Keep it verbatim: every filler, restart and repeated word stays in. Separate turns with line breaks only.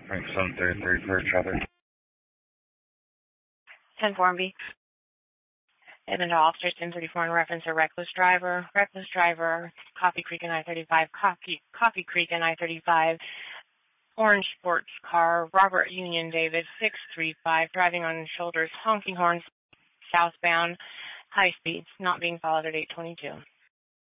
Frank seven thirty-three for traffic.
ten Formby. Edmonton officers ten thirty-four in reference to reckless driver. Reckless driver, Coffee Creek and I thirty-five. Coffee, Coffee Creek and I thirty-five. Orange sports car, Robert Union David, six three five, driving on shoulders, honking horns, southbound, high speeds, not being followed at eight twenty-two.